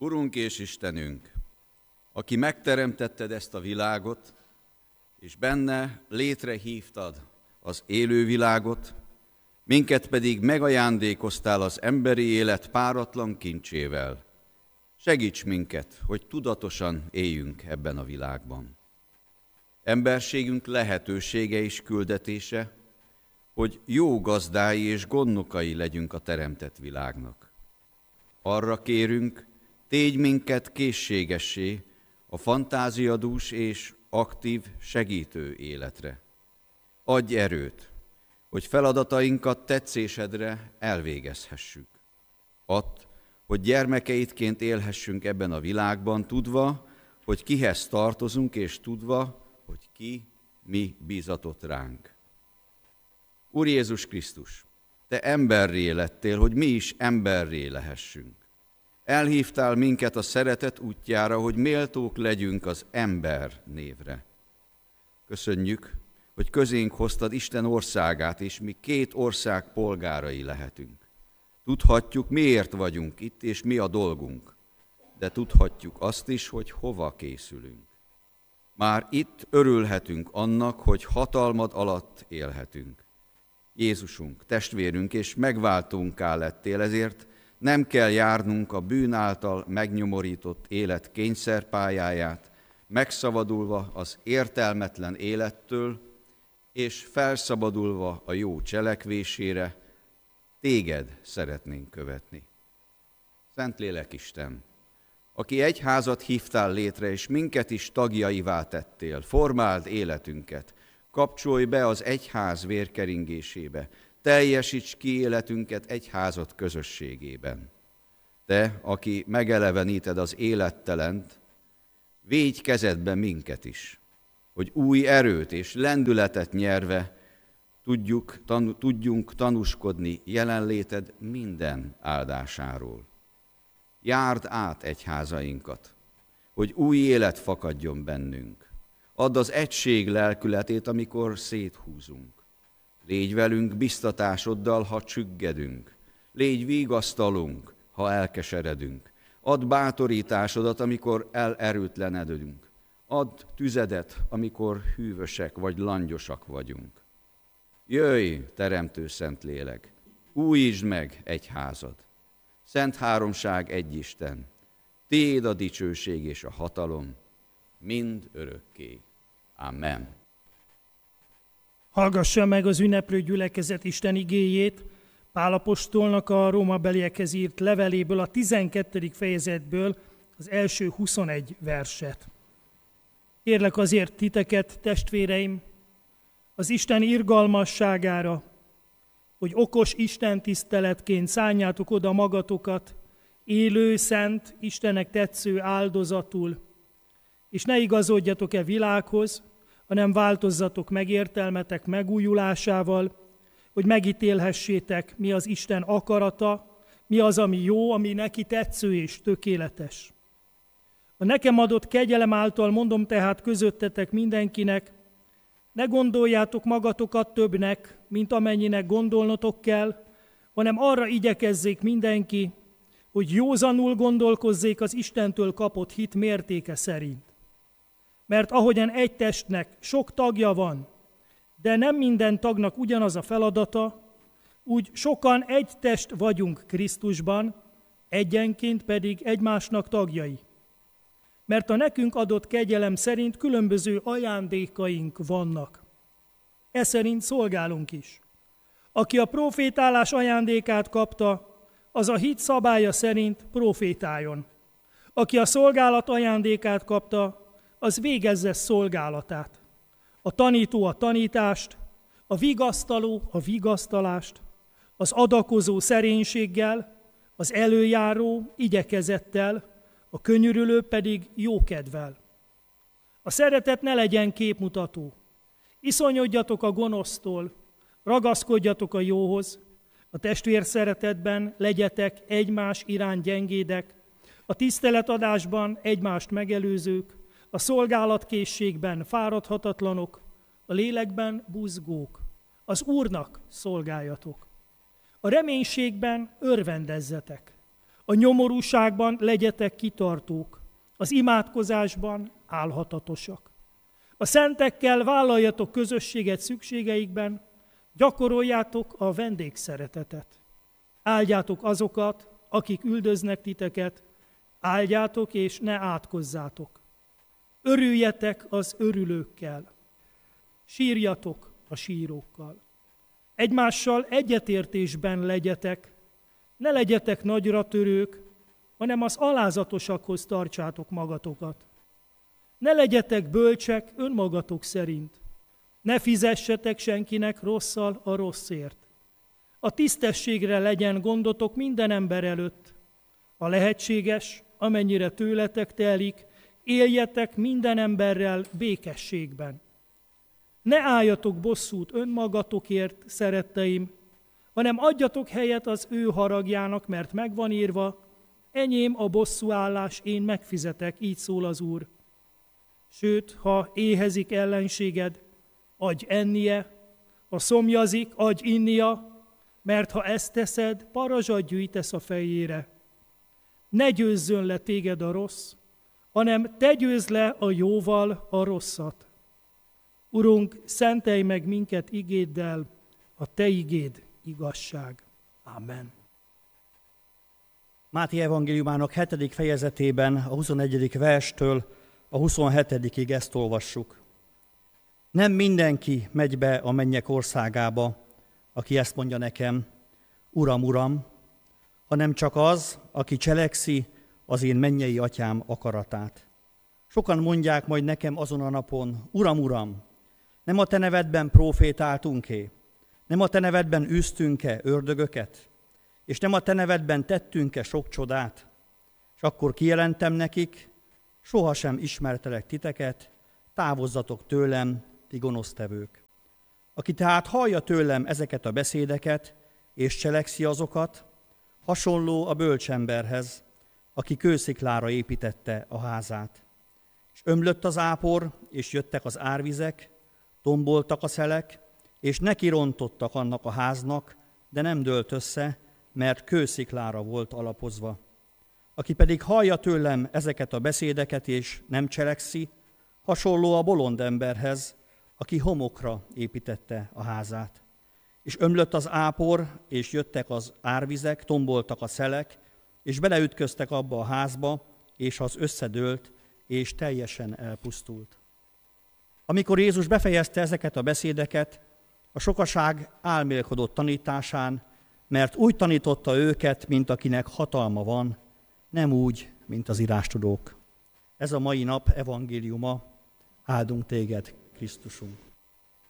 Urunk és Istenünk, aki megteremtetted ezt a világot, és benne létrehívtad az élő világot, minket pedig megajándékoztál az emberi élet páratlan kincsével. Segíts minket, hogy tudatosan éljünk ebben a világban. Emberségünk lehetősége és küldetése, hogy jó gazdái és gondnokai legyünk a teremtett világnak. Arra kérünk, tégy minket készségessé a fantáziadús és aktív segítő életre. Adj erőt, hogy feladatainkat tetszésedre elvégezhessük. Add, hogy gyermekeidként élhessünk ebben a világban, tudva, hogy kihez tartozunk, és tudva, hogy ki mi bízatott ránk. Úr Jézus Krisztus, Te emberré lettél, hogy mi is emberré lehessünk. Elhívtál minket a szeretet útjára, hogy méltók legyünk az ember névre. Köszönjük, hogy közénk hoztad Isten országát, és mi két ország polgárai lehetünk. Tudhatjuk, miért vagyunk itt, és mi a dolgunk, de tudhatjuk azt is, hogy hova készülünk. Már itt örülhetünk annak, hogy hatalmad alatt élhetünk. Jézusunk, testvérünk és megváltónká lettél, ezért nem kell járnunk a bűn által megnyomorított élet kényszerpályáját, megszabadulva az értelmetlen élettől, és felszabadulva a jó cselekvésére, téged szeretnénk követni. Szentlélek Isten, aki egyházat hívtál létre, és minket is tagjaivá tettél, formáld életünket, kapcsolj be az egyház vérkeringésébe, teljesíts ki életünket egyházat közösségében. Te, aki megeleveníted az élettelent, védj kezedbe minket is, hogy új erőt és lendületet nyerve tudjunk tanúskodni jelenléted minden áldásáról. Járd át egyházainkat, hogy új élet fakadjon bennünk. Add az egység lelkületét, amikor széthúzunk. Légy velünk biztatásoddal, ha csüggedünk. Légy vigasztalunk, ha elkeseredünk. Add bátorításodat, amikor elerőtlenedünk. Add tüzedet, amikor hűvösek vagy langyosak vagyunk. Jöjj, Teremtő Szentlélek, újítsd meg egyházad. Szent Háromság egy Isten, tiéd a dicsőség és a hatalom, mind örökké. Amen. Hallgassa meg az ünneplő gyülekezet Isten igéjét, Pál apostolnak a rómabeliekhez írt leveléből, a 12. fejezetből az első 21 verset. Kérlek azért titeket, testvéreim, az Isten irgalmasságára, hogy okos Isten tiszteletként szánjátok oda magatokat, élő, szent, Istennek tetsző áldozatul, és ne igazodjatok-e világhoz, hanem változzatok meg értelmetek megújulásával, hogy megítélhessétek, mi az Isten akarata, mi az, ami jó, ami neki tetsző és tökéletes. A nekem adott kegyelem által mondom tehát közöttetek mindenkinek, ne gondoljátok magatokat többnek, mint amennyinek gondolnotok kell, hanem arra igyekezzék mindenki, hogy józanul gondolkozzék az Istentől kapott hit mértéke szerint. Mert ahogyan egy testnek sok tagja van, de nem minden tagnak ugyanaz a feladata, úgy sokan egy test vagyunk Krisztusban, egyenként pedig egymásnak tagjai. Mert a nekünk adott kegyelem szerint különböző ajándékaink vannak. E szerint szolgálunk is. Aki a profétálás ajándékát kapta, az a hit szabálya szerint profétáljon. Aki a szolgálat ajándékát kapta, az végezze szolgálatát. A tanító a tanítást, a vigasztaló a vigasztalást, az adakozó szerénységgel, az előjáró igyekezettel, a könyörülő pedig jókedvel. A szeretet ne legyen képmutató. Iszonyodjatok a gonosztól, ragaszkodjatok a jóhoz, a testvér szeretetben legyetek egymás iránt gyengédek, a tiszteletadásban egymást megelőzők, a szolgálatkészségben fáradhatatlanok, a lélekben buzgók, az Úrnak szolgáljatok. A reménységben örvendezzetek, A nyomorúságban legyetek kitartók, az imádkozásban álhatatosak. A szentekkel vállaljatok közösséget szükségeikben, gyakoroljátok a vendégszeretetet. Áldjátok azokat, akik üldöznek titeket, áldjátok és ne átkozzátok. Örüljetek az örülőkkel, sírjatok a sírókkal. Egymással egyetértésben legyetek, ne legyetek nagyra törők, hanem az alázatosakhoz tartsátok magatokat. Ne legyetek bölcsek önmagatok szerint, ne fizessetek senkinek rosszal a rosszért. A tisztességre legyen gondotok minden ember előtt. A lehetséges, amennyire tőletek telik, éljetek minden emberrel békességben. Ne álljatok bosszút önmagatokért, szeretteim, hanem adjatok helyet az ő haragjának, mert megvan írva, enyém a bosszúállás, én megfizetek, így szól az Úr. Sőt, ha éhezik ellenséged, adj ennie, ha szomjazik, adj innia, mert ha ezt teszed, parazsat gyűjtesz a fejére. Ne győzzön le téged a rossz, hanem te győzd le a jóval a rosszat. Urunk, szentelj meg minket igéddel, a te igéd igazság. Amen. Máté evangéliumának 7. fejezetében a 21. verstől a 27-ig ezt olvassuk. Nem mindenki megy be a mennyek országába, aki ezt mondja nekem, Uram, Uram, hanem csak az, aki cselekszi az én mennyei atyám akaratát. Sokan mondják majd nekem azon a napon, Uram, Uram, nem a te nevedben profétáltunk-e? Nem a te nevedben űztünk-e ördögöket? És nem a te nevedben tettünk-e sok csodát? És akkor kijelentem nekik, sohasem ismertelek titeket, távozzatok tőlem, ti gonosztevők. Aki tehát hallja tőlem ezeket a beszédeket, és cselekszi azokat, hasonló a bölcsemberhez, aki kősziklára építette a házát. És ömlött az ápor, és jöttek az árvizek, tomboltak a szelek, és nekirontottak annak a háznak, de nem dőlt össze, mert kősziklára volt alapozva. Aki pedig hallja tőlem ezeket a beszédeket, és nem cselekszi, hasonló a bolond emberhez, aki homokra építette a házát. És ömlött az ápor, és jöttek az árvizek, tomboltak a szelek, és beleütköztek abba a házba, és az összedőlt, és teljesen elpusztult. Amikor Jézus befejezte ezeket a beszédeket, a sokaság álmélkodott tanításán, mert úgy tanította őket, mint akinek hatalma van, nem úgy, mint az írástudók. Ez a mai nap evangéliuma, áldunk téged, Krisztusunk.